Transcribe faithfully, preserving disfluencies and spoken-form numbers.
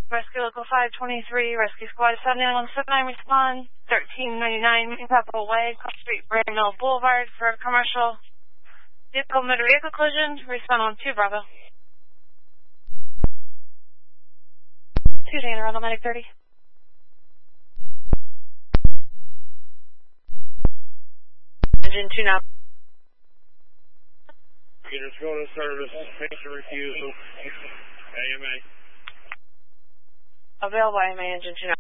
Rescue Local five twenty-three, Rescue Squad seven nine one seven nine, respond. thirteen ninety-nine Capitol Way, Cross Street, Brand Mill Boulevard for a commercial vehicle motor vehicle collision. Respond on two Bravo. two Dana, Ronald Medic thirty. Engine two now. Units go to service. Patient refusal. A M A. Available A M A engine two now.